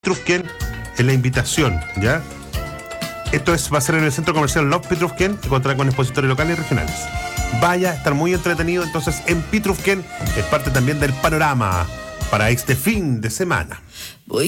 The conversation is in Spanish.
Pitrufquén en la invitación, ¿ya? Esto va a ser en el Centro Comercial Love Pitrufquén, que contará con expositores locales y regionales. Vaya a estar muy entretenido entonces en Pitrufquén, es parte también del panorama para este fin de semana.